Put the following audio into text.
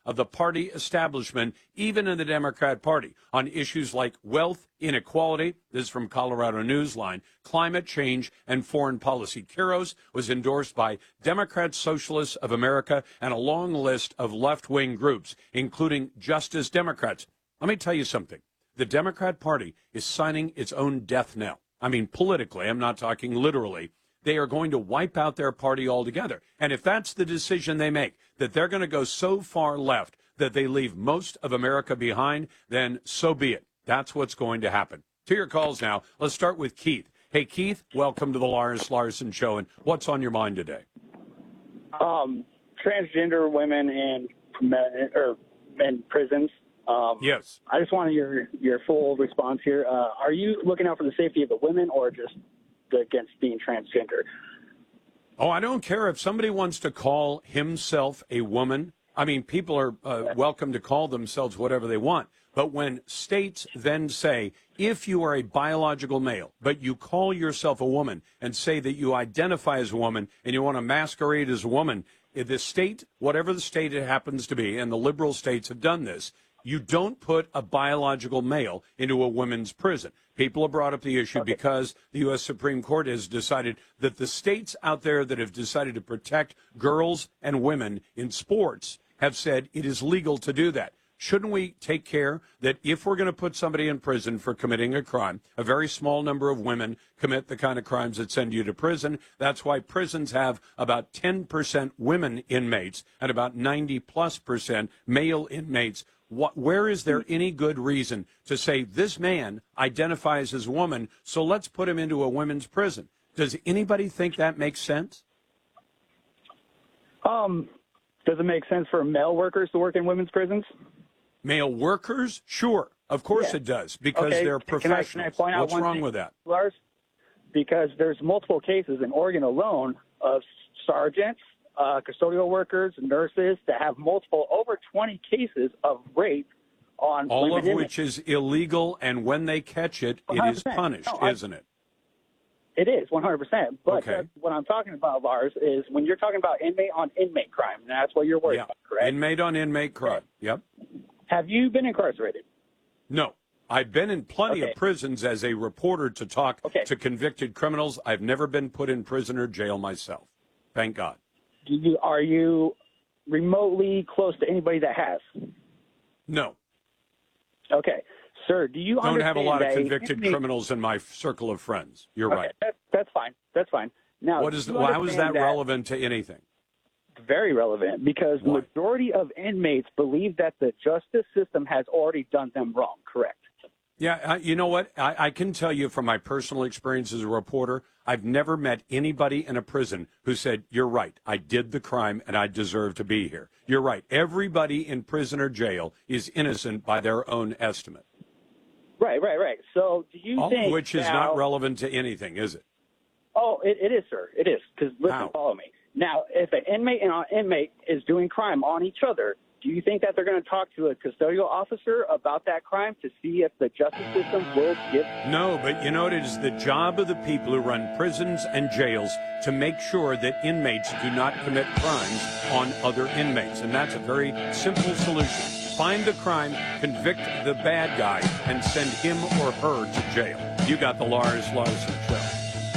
of the party establishment, even in the Democrat Party, on issues like wealth, inequality. This is from Colorado Newsline, climate change, and foreign policy. Quiroz was endorsed by Democrat Socialists of America and a long list of left-wing groups, including Justice Democrats. Let me tell you something. The Democrat Party is signing its own death knell. I mean, politically, I'm not talking literally. They are going to wipe out their party altogether. And if that's the decision they make, that they're going to go so far left that they leave most of America behind, then so be it. That's what's going to happen. To your calls now. Let's start with Keith. Hey, Keith, welcome to the Lars Larson Show. And what's on your mind today? Transgender women in prisons. Yes. I just wanted your full response here. Are you looking out for the safety of the women or just against being transgender? Oh, I don't care if somebody wants to call himself a woman. I mean, people are welcome to call themselves whatever they want. But when states then say, if you are a biological male, but you call yourself a woman and say that you identify as a woman and you want to masquerade as a woman, the state, whatever the state it happens to be, and the liberal states have done this, you don't put a biological male into a women's prison. People have brought up the issue because the U.S. Supreme Court has decided that the states out there that have decided to protect girls and women in sports have said it is legal to do that. Shouldn't we take care that if we're going to put somebody in prison for committing a crime, a very small number of women commit the kind of crimes that send you to prison? That's why prisons have about 10% women inmates and about 90+% male inmates. Where is there any good reason to say this man identifies as a woman, so let's put him into a women's prison? Does anybody think that makes sense? Does it make sense for male workers to work in women's prisons? Male workers? Sure. Of course it does, because they're professionals. Can I point out What's wrong with that? Lars? Because there's multiple cases in Oregon alone of sergeants, custodial workers, nurses that have over 20 cases of rape on all women of which is illegal, and when they catch it, it is punished, isn't it? It is 100%. But okay. What I'm talking about, Lars, is when you're talking about inmate on inmate crime, and that's what you're worried about, correct? Inmate on inmate crime. Yep. Have you been incarcerated? No. I've been in plenty of prisons as a reporter to talk to convicted criminals. I've never been put in prison or jail myself. Thank God. Are you remotely close to anybody that has? No. Okay. Sir, do you don't have a lot of convicted criminals in my circle of friends. You're right. That's fine. That's fine. Now, how is that relevant to anything? Very relevant, because the majority of inmates believe that the justice system has already done them wrong, correct? Yeah, you know what? I can tell you from my personal experience as a reporter, I've never met anybody in a prison who said, you're right, I did the crime and I deserve to be here. You're right. Everybody in prison or jail is innocent by their own estimate. Right. So do you think which is not relevant to anything, is it? Oh, it is, sir. It is. Because listen, follow me. Now, if an inmate and an inmate is doing crime on each other, do you think that they're going to talk to a custodial officer about that crime to see if the justice system will give? No, but you know, it is the job of the people who run prisons and jails to make sure that inmates do not commit crimes on other inmates. And that's a very simple solution. Find the crime, convict the bad guy, and send him or her to jail. You got the Lars Larson Show.